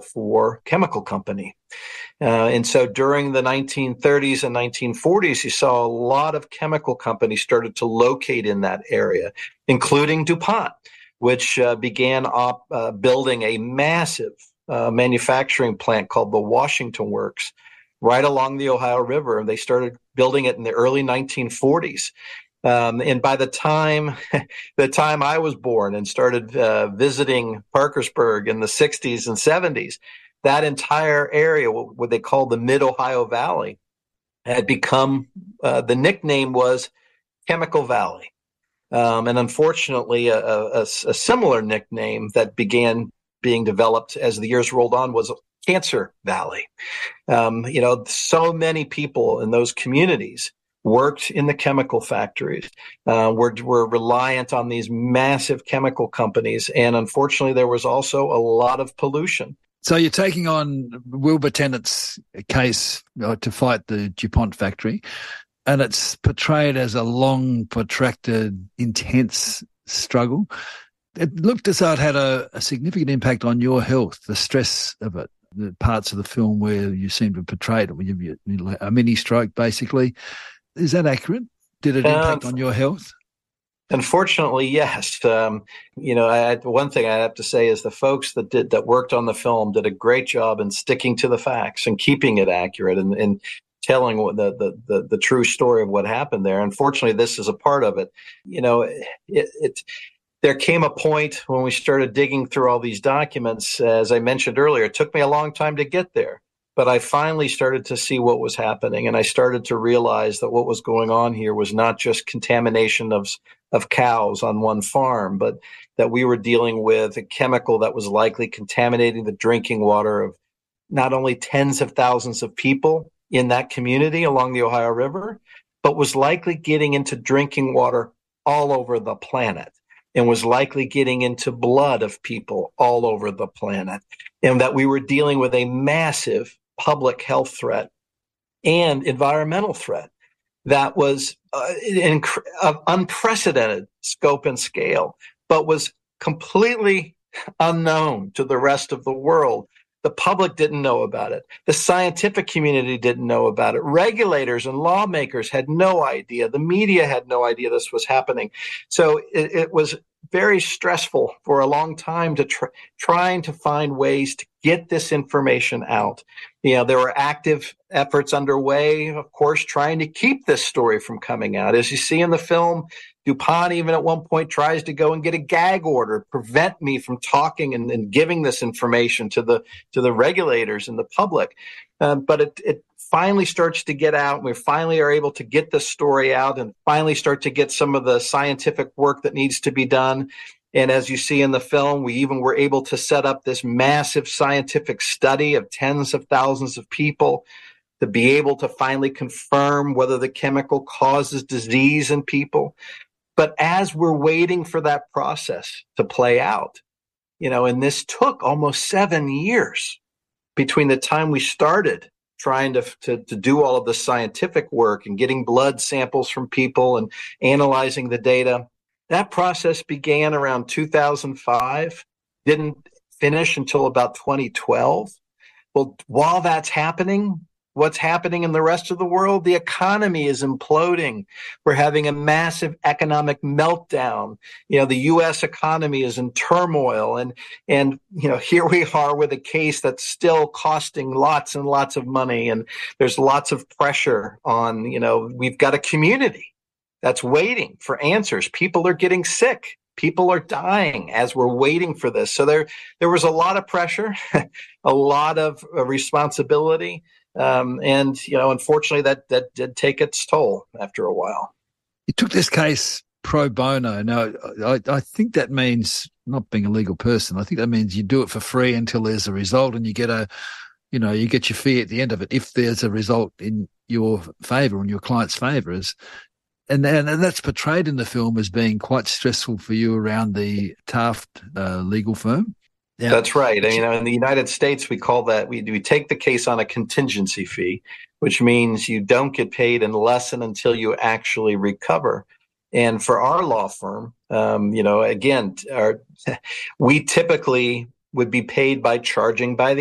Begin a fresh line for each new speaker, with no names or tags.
symbol for chemical company. And so during the 1930s and 1940s, you saw a lot of chemical companies started to locate in that area, including DuPont, which began building a massive manufacturing plant called the Washington Works right along the Ohio River. And they started building it in the early 1940s. And by the time I was born and started visiting Parkersburg in the 60s and 70s, that entire area, what they called the Mid-Ohio Valley, had become, the nickname was Chemical Valley. And unfortunately, a similar nickname that began being developed as the years rolled on was Cancer Valley. So many people in those communities worked in the chemical factories, were reliant on these massive chemical companies. And unfortunately, there was also a lot of pollution.
So you're taking on Wilbur Tennant's case to fight the DuPont factory, and it's portrayed as a long, protracted, intense struggle. It looked as though it had a significant impact on your health, the stress of it, the parts of the film where you seem to portray it, you a mini stroke, basically. Is that accurate? Did it impact on your health?
Unfortunately, yes. One thing I have to say is the folks that worked on the film did a great job in sticking to the facts and keeping it accurate and telling the true story of what happened there. Unfortunately, this is a part of it. There came a point when we started digging through all these documents. As I mentioned earlier, it took me a long time to get there. But I finally started to see what was happening, and I started to realize that what was going on here was not just contamination of cows on one farm, but that we were dealing with a chemical that was likely contaminating the drinking water of not only tens of thousands of people in that community along the Ohio River, but was likely getting into drinking water all over the planet and was likely getting into blood of people all over the planet, and that we were dealing with a massive public health threat and environmental threat that was of unprecedented scope and scale, but was completely unknown to the rest of the world. The public didn't know about it. The scientific community didn't know about it. Regulators and lawmakers had no idea. The media had no idea this was happening. So it was very stressful for a long time to trying to find ways to get this information out. There were active efforts underway, of course, trying to keep this story from coming out. As you see in the film, DuPont even at one point tries to go and get a gag order, prevent me from talking and giving this information to the regulators and the public. But it finally starts to get out. We finally are able to get the story out and finally start to get some of the scientific work that needs to be done. And as you see in the film, we even were able to set up this massive scientific study of tens of thousands of people to be able to finally confirm whether the chemical causes disease in people. But as we're waiting for that process to play out, and this took almost 7 years between the time we started trying to do all of the scientific work and getting blood samples from people and analyzing the data. That process began around 2005, didn't finish until about 2012. Well, while that's happening, what's happening in the rest of the world? The economy is imploding. We're having a massive economic meltdown. The U.S. economy is in turmoil. And here we are with a case that's still costing lots and lots of money. And there's lots of pressure on, we've got a community that's waiting for answers. People are getting sick. People are dying as we're waiting for this. So there was a lot of pressure, a lot of responsibility. Unfortunately, that did take its toll after a while.
You took this case pro bono. Now, I think that means, not being a legal person, I think that means you do it for free until there's a result, and you get you get your fee at the end of it if there's a result in your favour and your client's favour. And that's portrayed in the film as being quite stressful for you around the Taft legal firm.
Yeah. That's right. In the United States, we call that, we take the case on a contingency fee, which means you don't get paid unless and until you actually recover. And for our law firm, we typically would be paid by charging by the